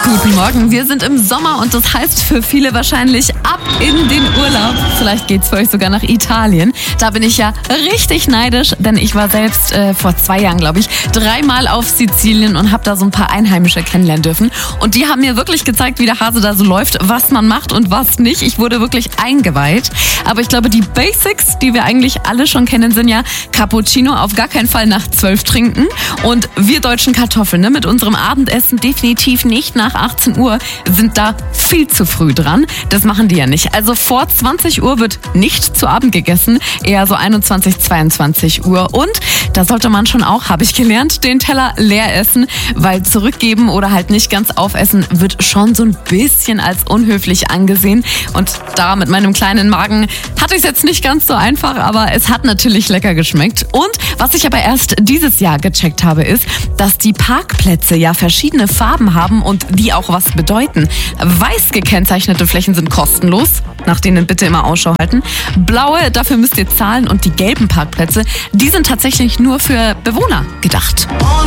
Guten Morgen, wir sind im Sommer und das heißt für viele wahrscheinlich ab in den Urlaub. Vielleicht geht's für euch sogar nach Italien. Da bin ich ja richtig neidisch, denn ich war selbst vor 2 Jahren, glaube ich, 3-mal auf Sizilien und habe da so ein paar Einheimische kennenlernen dürfen. Und die haben mir wirklich gezeigt, wie der Hase da so läuft, was man macht und was nicht. Ich wurde wirklich eingeweiht. Aber ich glaube, die Basics, die wir eigentlich alle schon kennen, sind ja Cappuccino auf gar keinen Fall nach 12 trinken. Und wir deutschen Kartoffeln, ne, mit unserem Abendessen definitiv nicht nach 18 Uhr, sind da viel zu früh dran. Das machen die ja nicht. Also vor 20 Uhr wird nicht zu Abend gegessen, eher so 21, 22 Uhr. Und da sollte man schon auch, habe ich gelernt, den Teller leer essen, weil zurückgeben oder halt nicht ganz aufessen wird schon so ein bisschen als unhöflich angesehen. Und da mit meinem kleinen Magen hatte ich es jetzt nicht ganz so einfach, aber es hat natürlich lecker geschmeckt. Und was ich aber erst dieses Jahr gecheckt habe, ist, dass die Parkplätze ja verschiedene Farben haben und die auch was bedeuten. Weiß gekennzeichnete Flächen sind kostenlos, nach denen bitte immer Ausschau halten. Blaue, dafür müsst ihr zahlen, und die gelben Parkplätze, die sind tatsächlich nur für Bewohner gedacht.